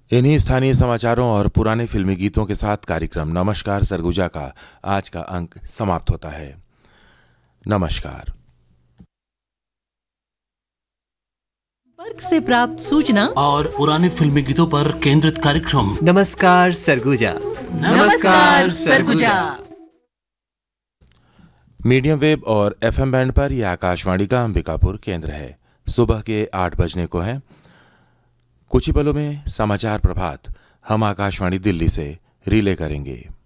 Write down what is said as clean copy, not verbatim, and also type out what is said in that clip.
इन्हीं स्थानीय समाचारों और पुराने फिल्मी गीतों के साथ कार्यक्रम नमस्कार सरगुजा का आज का अंक समाप्त होता है। नमस्कार। संपर्क से प्राप्त सूचना और पुराने फिल्मी गीतों पर केंद्रित कार्यक्रम नमस्कार सरगुजा। नमस्कार सरगुजा। मीडियम वेव और एफएम बैंड पर यह आकाशवाणी का अंबिकापुर केंद्र है। सुबह के 8 बजने को हैं। कुछ ही पलों में समाचार प्रभात हम आकाशवाणी दिल्ली से रिले करेंगे।